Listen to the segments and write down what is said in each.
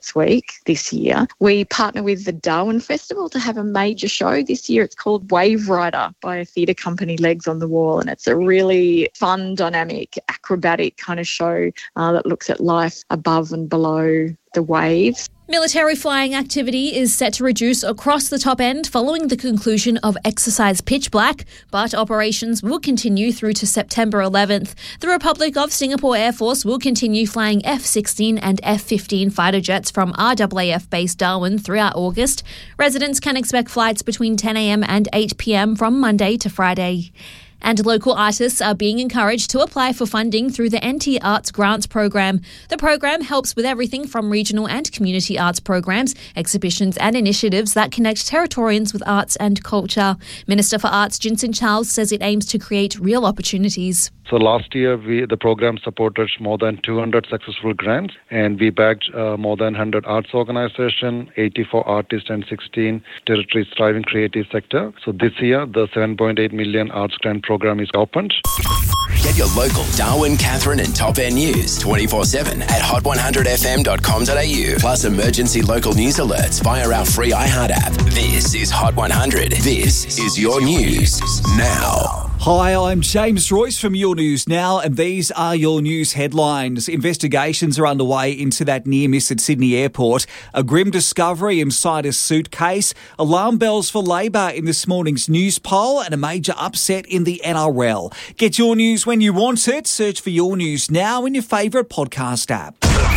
Arts Week this year, we partner with the Darwin Festival to have a major show this year. It's called Wave Rider by a theatre company, Legs on the Wall, and it's a really fun, dynamic, acrobatic kind of show that looks at life above and below the waves. Military flying activity is set to reduce across the top end following the conclusion of Exercise Pitch Black, but operations will continue through to September 11th. The Republic of Singapore Air Force will continue flying F-16 and F-15 fighter jets from RAAF base Darwin throughout August. Residents can expect flights between 10 a.m. and 8 p.m. from Monday to Friday. And local artists are being encouraged to apply for funding through the NT Arts Grants Program. The program helps with everything from regional and community arts programs, exhibitions and initiatives that connect Territorians with arts and culture. Minister for Arts Jinson Charles says it aims to create real opportunities. So last year, the program supported more than 200 successful grants, and we backed more than 100 arts organizations, 84 artists and 16 territories thriving creative sector. So this year, the 7.8 million arts grant program is opened. Get your local Darwin, Katherine and Top End news 24/7 at hot100fm.com.au. Plus emergency local news alerts via our free iHeart app. This is Hot 100. This is your news now. Hi, I'm James Royce from Your News Now, and these are your news headlines. Investigations are underway into that near miss at Sydney Airport. A grim discovery inside a suitcase, alarm bells for Labor in this morning's news poll, and a major upset in the NRL. Get your news when you want it. Search for Your News Now in your favourite podcast app.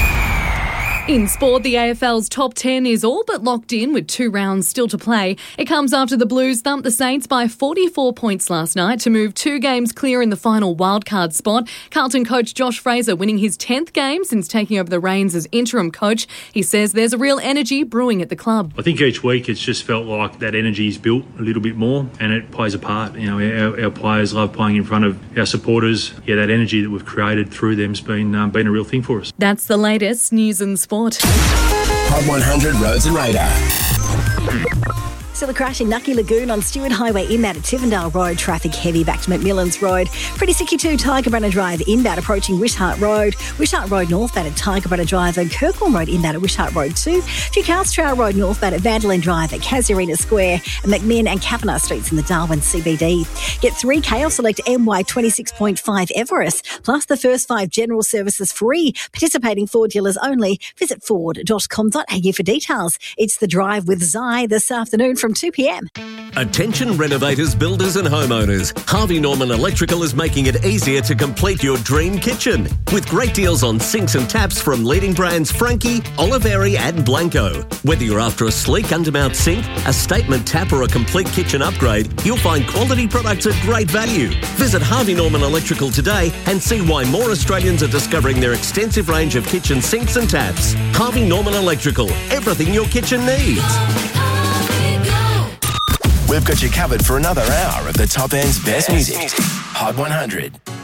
In sport, the AFL's top 10 is all but locked in with 2 rounds still to play. It comes after the Blues thumped the Saints by 44 points last night to move 2 games clear in the final wildcard spot. Carlton coach Josh Fraser winning his 10th game since taking over the reins as interim coach. He says there's a real energy brewing at the club. I think each week it's just felt like that energy's built a little bit more, and it plays a part. You know, our players love playing in front of our supporters. Yeah, that energy that we've created through them's been a real thing for us. That's the latest news and sport. Hot 100 Roads and Radar. Still a crash in Nucky Lagoon on Stewart Highway inbound at Tivendale Road. Traffic heavy back to McMillan's Road. Pretty sticky too, Tigerbrunner Drive inbound approaching Wishart Road. Wishart Road northbound at Tigerbrunner Drive and Kirkland Road inbound at Wishart Road 2. Few cars Trail Road northbound at Vanderlyn Drive at Casuarina Square and McMinn and Kavanagh Streets in the Darwin CBD. Get 3K or select MY 26.5 Everest. Plus the first 5 general services free. Participating Ford dealers only. Visit ford.com.au for details. It's The Drive with Zai this afternoon from 2 p.m. Attention renovators, builders and homeowners. Harvey Norman Electrical is making it easier to complete your dream kitchen. With great deals on sinks and taps from leading brands Frankie, Oliveri and Blanco. Whether you're after a sleek undermount sink, a statement tap or a complete kitchen upgrade, you'll find quality products at great value. Visit Harvey Norman Electrical today and see why more Australians are discovering their extensive range of kitchen sinks and taps. Harvey Norman Electrical. Everything your kitchen needs. We've got you covered for another hour of the Top End's best music. Hot 100.